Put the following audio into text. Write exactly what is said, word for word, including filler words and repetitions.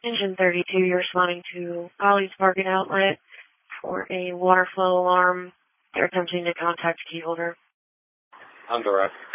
Engine thirty-two, you're responding to Ollie's Parking Outlet for a water flow alarm. They're attempting to contact key holder. I'm direct.